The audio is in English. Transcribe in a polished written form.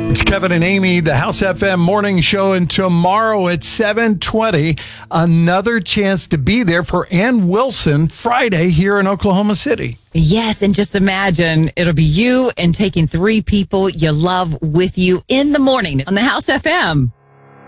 It's Kevin and Amy, the House FM morning show, and tomorrow at 7:20, another chance to be there for Ann Wilson Friday here in Oklahoma City. Yes, and just imagine it'll be you and taking 3 people you love with you in the morning on the House FM.